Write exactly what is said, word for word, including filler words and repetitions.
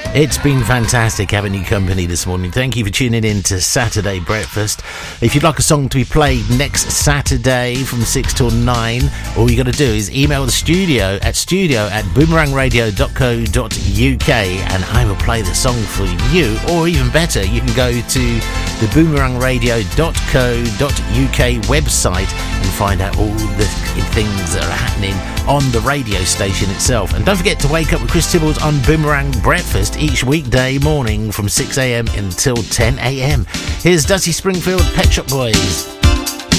It's been fantastic having you company this morning. Thank you for tuning in to Saturday Breakfast. If you'd like a song to be played next Saturday from six till nine, all you got to do is email the studio at studio at boomerang radio dot co dot uk and I will play the song for you. Or even better, you can go to the boomerang radio dot co dot uk website and find out all the things that are happening on the radio station itself. And don't forget to wake up with Chris Tibbles on Boomerang Breakfast each weekday morning from six a.m. until ten a.m. Here's Dusty Springfield, Pet Shop Boys.